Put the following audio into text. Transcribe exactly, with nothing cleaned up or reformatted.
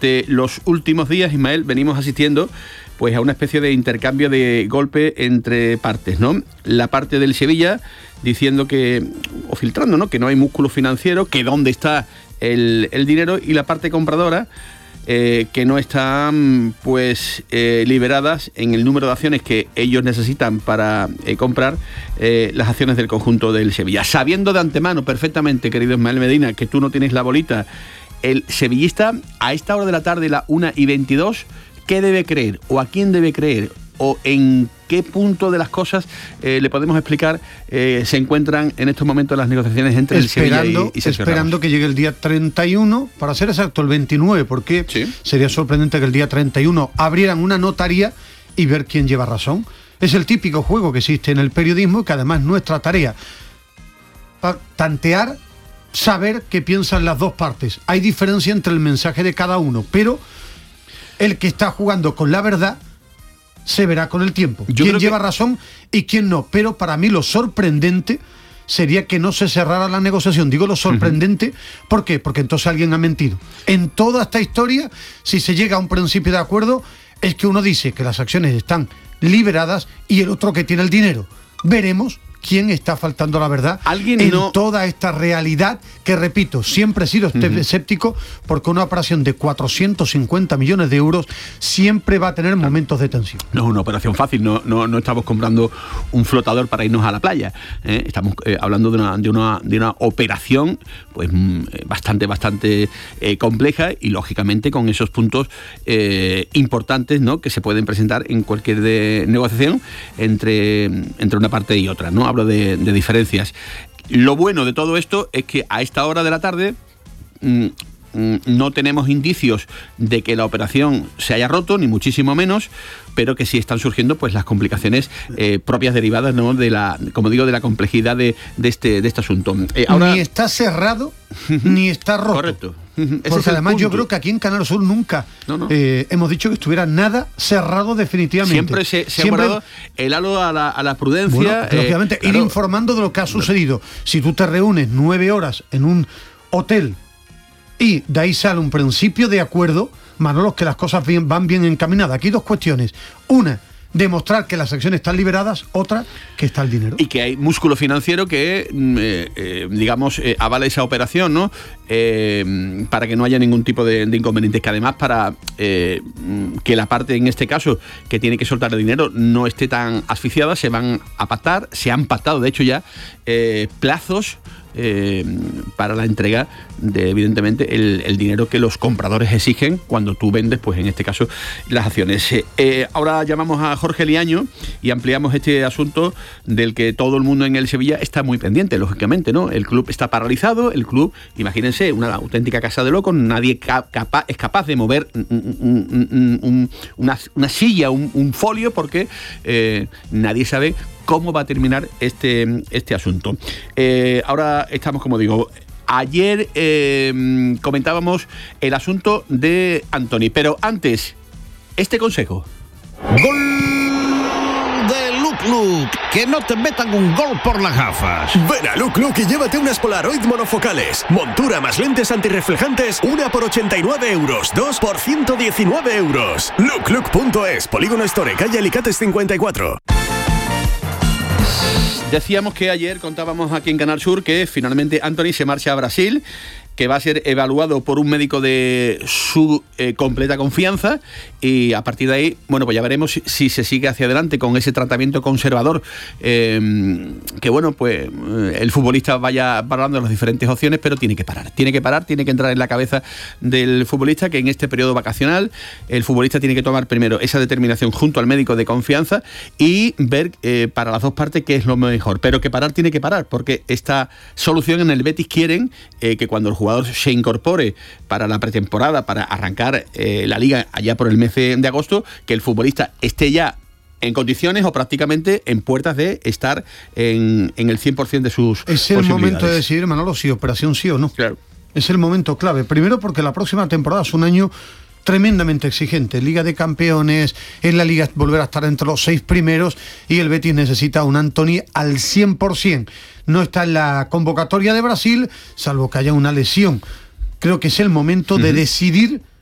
durante los últimos días, Ismael, venimos asistiendo pues a una especie de intercambio de golpe entre partes, ¿no? La parte del Sevilla diciendo que, o filtrando, ¿no?, que no hay músculo financiero, que dónde está el, el dinero, y la parte compradora eh, que no están pues eh, liberadas en el número de acciones que ellos necesitan para eh, comprar eh, las acciones del conjunto del Sevilla. Sabiendo de antemano perfectamente, querido Ismael Medina, que tú no tienes la bolita, el sevillista a esta hora de la tarde, la una y veintidós, ¿qué debe creer o a quién debe creer o en qué punto de las cosas eh, le podemos explicar eh, se encuentran en estos momentos las negociaciones entre esperando, el Sevilla y, y Sergio Esperando Ramos? que llegue el día treinta y uno, para ser exacto el veintinueve, porque ¿Sí? sería sorprendente que el día treinta y uno abrieran una notaría y ver quién lleva razón. Es el típico juego que existe en el periodismo, que además nuestra tarea, pa- tantear, saber qué piensan las dos partes. Hay diferencia entre el mensaje de cada uno, pero el que está jugando con la verdad se verá con el tiempo. Yo quién lleva que... razón y quién no. Pero para mí lo sorprendente sería que no se cerrara la negociación. Digo lo sorprendente, uh-huh. ¿Por qué? Porque entonces alguien ha mentido. En toda esta historia, si se llega a un principio de acuerdo, es que uno dice que las acciones están liberadas y el otro que tiene el dinero. Veremos quién está faltando la verdad ¿Alguien en no... toda esta realidad que, repito, siempre he sido uh-huh. escéptico, porque una operación de cuatrocientos cincuenta millones de euros siempre va a tener momentos de tensión. No es una operación fácil, no, no, no estamos comprando un flotador para irnos a la playa, ¿eh? Estamos eh, hablando de una, de, una, de una operación pues bastante, bastante eh, compleja y lógicamente con esos puntos eh, importantes, ¿no?, que se pueden presentar en cualquier de negociación entre, entre una parte y otra, ¿no? Hablo de, de diferencias. Lo bueno de todo esto es que a esta hora de la tarde mmm, mmm, no tenemos indicios de que la operación se haya roto, ni muchísimo menos, pero que sí están surgiendo pues las complicaciones eh, propias derivadas, ¿no?, de la, como digo, de la complejidad de, de, este, de este asunto. Eh, ahora... Ni está cerrado, ni está roto. Correcto. Porque además yo creo que aquí en Canal Sur nunca no, no. Eh, hemos dicho que estuviera nada cerrado definitivamente. Siempre se, se Siempre... ha guardado el halo a la, a la prudencia. Bueno, eh, obviamente claro. Ir informando de lo que ha sucedido. Si tú te reúnes nueve horas en un hotel y de ahí sale un principio de acuerdo, Manolo, que las cosas bien, van bien encaminadas. Aquí dos cuestiones. Una, demostrar que las acciones están liberadas. Otra, que está el dinero. Y que hay músculo financiero que, eh, eh, digamos, eh, avala esa operación, ¿no? Eh, para que no haya ningún tipo de, de inconvenientes. Que además, para eh, que la parte, en este caso, que tiene que soltar el dinero, no esté tan asfixiada, se van a pactar, se han pactado, de hecho, ya eh, plazos Eh, para la entrega de, evidentemente, el, el dinero que los compradores exigen cuando tú vendes, pues en este caso, las acciones. Eh, eh, ahora llamamos a Jorge Liaño y ampliamos este asunto del que todo el mundo en el Sevilla está muy pendiente, lógicamente, ¿no? El club está paralizado, el club, imagínense, una auténtica casa de locos, nadie ca- capa- es capaz de mover un, un, un, un, una, una silla, un, un folio, porque eh, nadie sabe cómo va a terminar este, este asunto. Eh, ahora estamos, como digo, ayer eh, comentábamos el asunto de Antony, pero antes, este consejo. ¡Gol de Luc Luc! ¡Que no te metan un gol por las gafas! Ven a Luc Luc y llévate unas Polaroid monofocales. Montura más lentes antirreflejantes, una por ochenta y nueve euros, dos por ciento diecinueve euros. luc luc punto es, Polígono Store, calle Alicates cincuenta y cuatro. Decíamos que ayer contábamos aquí en Canal Sur que finalmente Antony se marcha a Brasil, que va a ser evaluado por un médico de su eh, completa confianza, y a partir de ahí, bueno, pues ya veremos si, si se sigue hacia adelante con ese tratamiento conservador, eh, que bueno, pues el futbolista vaya valorando las diferentes opciones, pero tiene que parar, tiene que parar, tiene que entrar en la cabeza del futbolista que en este periodo vacacional el futbolista tiene que tomar primero esa determinación junto al médico de confianza y ver eh, para las dos partes qué es lo mejor, pero que parar tiene que parar, porque esta solución en el Betis quieren eh, que cuando el jugador se incorpore para la pretemporada, para arrancar eh, la liga allá por el mes de agosto, que el futbolista esté ya en condiciones o prácticamente en puertas de estar en, en el cien por ciento de sus es posibilidades. El momento de decidir, Manolo, si operación sí o no. Claro. Es el momento clave. Primero porque la próxima temporada es un año tremendamente exigente. Liga de Campeones, en la Liga volver a estar entre los seis primeros, y el Betis necesita a un Antony al cien por ciento. No está en la convocatoria de Brasil, salvo que haya una lesión. Creo que es el momento uh-huh. de decidir